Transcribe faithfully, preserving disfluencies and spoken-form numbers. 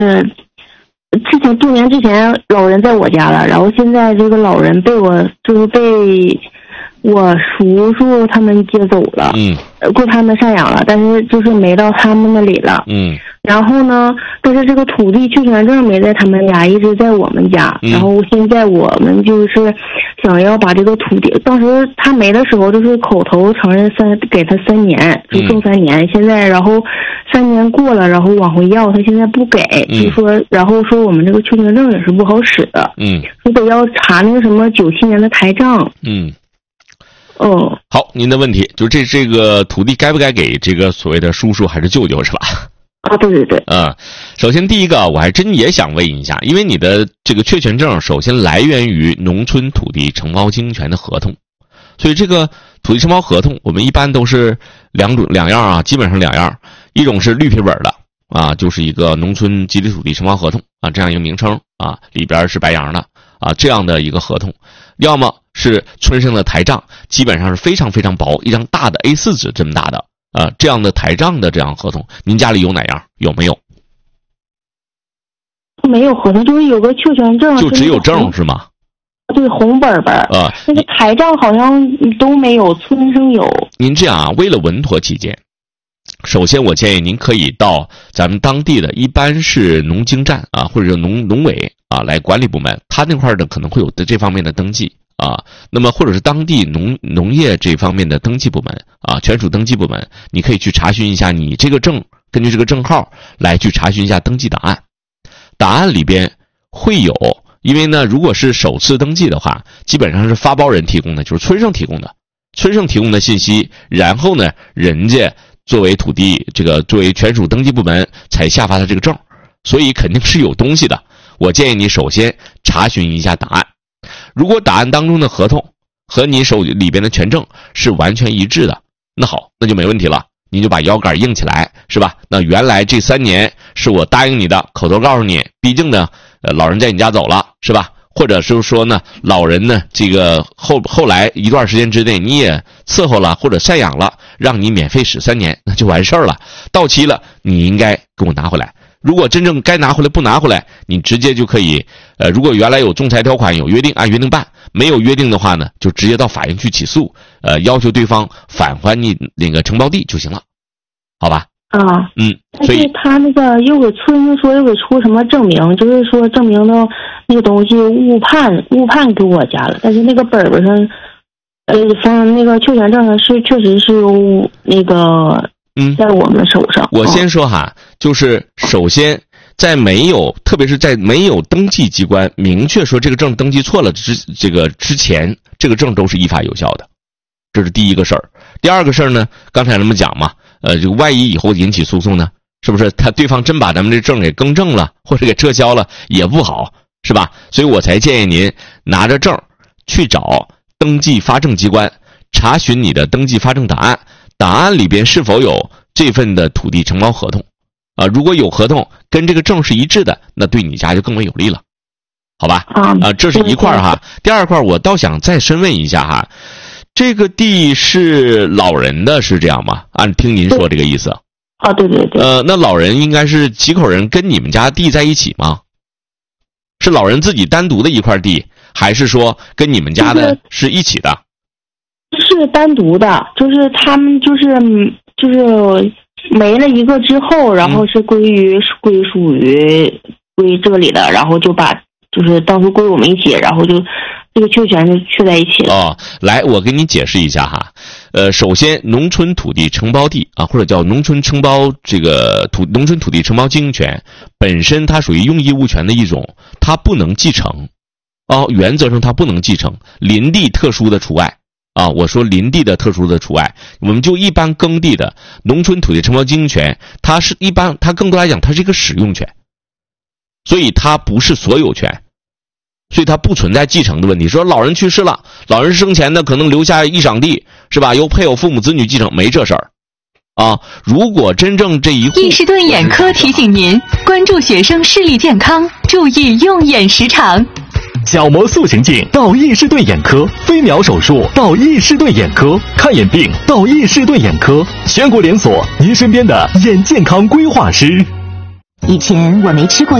呃，之前多年之前老人在我家了，然后现在这个老人被我就是被我叔叔他们接走了， 嗯， 归他们赡养了，但是就是没到他们那里了， 嗯， 然后呢，但是这个土地确权证没在他们家，一直在我们家， 嗯、 然后现在我们就是想要把这个土地，当时他没的时候就是口头承认三给他三年，就种三年，嗯、现在然后三年过了，然后往回要，他现在不给，嗯、就说然后说我们这个确权证也是不好使的， 嗯， 你得要查那个什么九七年的台账， 嗯。 哦， 好，您的问题就这这个土地该不该给这个所谓的叔叔还是舅舅是吧？ 啊，对对对， 嗯，首先第一个我还真也想问一下，因为你的这个确权证首先来源于农村土地承包经营权的合同，所以这个土地承包合同我们一般都是两种两样啊，基本上两样，一种是绿皮本的啊，就是一个农村集体土地承包合同啊这样一个名称啊，里边是白杨的啊这样的一个合同，要么是村上的台账，基本上是非常非常薄，一张大的 A 四 纸这么大的啊、呃，这样的台账的这样合同，您家里有哪样？有没有？ 没有合同，就是有个确权证， 就只有证是吗？ 对，红本本啊，那个台账好像都没有，村上有。 您这样啊，为了稳妥起见，首先我建议您可以到咱们当地的，一般是农经站啊，或者是农农委啊来管理部门，他那块的可能会有的这方面的登记。啊，那么或者是当地农农业这方面的登记部门啊，权属登记部门，你可以去查询一下你这个证，根据这个证号来去查询一下登记档案。档案里边会有，因为呢，如果是首次登记的话，基本上是发包人提供的，就是村上提供的，村上提供的信息，然后呢，人家作为土地这个作为权属登记部门才下发的这个证，所以肯定是有东西的。我建议你首先查询一下档案。如果档案当中的合同和你手里边的权证是完全一致的，那好，那就没问题了，你就把腰杆硬起来，是吧？那原来这三年是我答应你的，口头告诉你，毕竟呢，呃，老人在你家走了，是吧？或者是说呢，老人呢，这个后后来一段时间之内你也伺候了或者赡养了，让你免费使三年，那就完事儿了。到期了，你应该给我拿回来。如果真正该拿回来不拿回来，你直接就可以，呃，如果原来有仲裁条款有约定，按约定办；没有约定的话呢，就直接到法院去起诉，呃，要求对方返还你那个承包地就行了，好吧？ 啊， 嗯，所以他那个又给村说又给出什么证明，就是说证明的那个东西误判误判给我家了，但是那个本本上，呃，放那个确权证上是确实是有那个。嗯，在我们手上。 我先说哈，就是首先在没有，特别是在没有登记机关明确说这个证登记错了之这个之前，这个证都是依法有效的，这是第一个事儿。第二个事儿呢，刚才咱们讲嘛，呃，这个万一以后引起诉讼呢，是不是他对方真把咱们这证给更正了，或者给撤销了，也不好，是吧？所以我才建议您拿着证去找登记发证机关，查询你的登记发证档案。档案里边是否有这份的土地承包合同啊？如果有合同跟这个证是一致的，那对你家就更为有利了，好吧？啊，这是一块哈。第二块我倒想再深问一下哈，这个地是老人的，是这样吗？按听您说这个意思。 啊，对对对。 呃，那老人应该是几口人跟你们家地在一起吗？是老人自己单独的一块地，还是说跟你们家的是一起的？ 是单独的，就是他们就是就是没了一个之后，然后是归于归属于归这里的，然后就把就是到时候归我们一起，然后就这个确权就确在一起了。 哦，来，我给你解释一下哈。呃，首先，农村土地承包地啊，或者叫农村承包这个土农村土地承包经营权，本身它属于用益物权的一种，它不能继承。哦，原则上它不能继承，林地特殊的除外。啊，我说林地的特殊的除外，我们就一般耕地的农村土地承包经营权，它是一般，它更多来讲，它是一个使用权，所以它不是所有权，所以它不存在继承的问题。说老人去世了，老人生前呢可能留下一晌地，是吧？由配偶、父母、子女继承，没这事儿。啊，如果真正这一户， 易士顿眼科提醒您关注学生视力健康，注意用眼时长。 角膜塑形镜到易士顿眼科，飞秒手术到易士顿眼科，看眼病到易士顿眼科，全国连锁，您身边的眼健康规划师。 以前我没吃过